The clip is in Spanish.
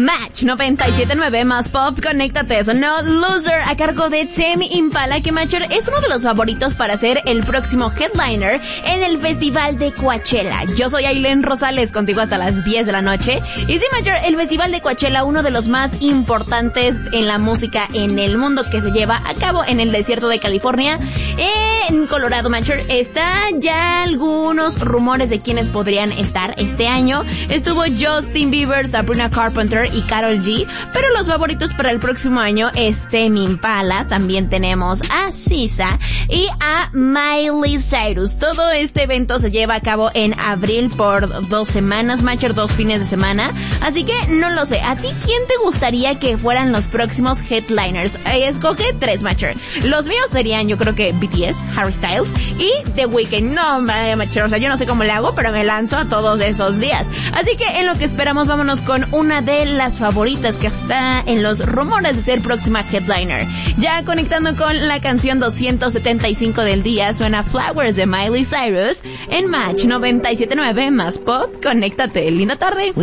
Match 97.9 más pop, conéctate, sonó Loser a cargo de Tame Impala, que Matcher es uno de los favoritos para ser el próximo headliner en el Festival de Coachella. Yo soy Ailén Rosales, contigo hasta las 10 de la noche. Y sí, Matcher, el Festival de Coachella, uno de los más importantes en la música en el mundo, que se lleva a cabo en el desierto de California, en Colorado, Matcher. Está ya algunos rumores de quiénes podrían estar este año. Estuvo Justin Bieber, Sabrina Carpenter y Karol G, pero los favoritos para el próximo año es Tame Impala. También tenemos a SZA y a Miley Cyrus. Todo este evento se lleva a cabo en abril por 2 semanas, Matcher, 2 fines de semana. Así que no lo sé. ¿A ti quién te gustaría que fueran los próximos headliners? Escoge 3, Matcher. Los míos serían, yo creo que BTS, Harry Styles y The Weeknd. No, Matcher, o sea, yo no sé cómo le hago, pero me lanzo a todos esos días. Así que en lo que esperamos, vámonos con una de las favoritas que está en los rumores de ser próxima headliner. Ya conectando con la canción 275 del día, suena Flowers de Miley Cyrus en Match 97.9 más pop. Conéctate, linda tarde.